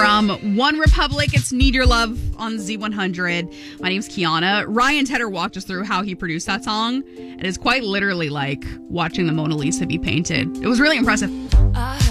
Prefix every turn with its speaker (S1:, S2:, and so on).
S1: from One Republic. It's Need Your Love on Z100. My name's Kiana. Ryan Tedder walked us through how he produced that song. It is quite literally like watching the Mona Lisa be painted. It was really impressive.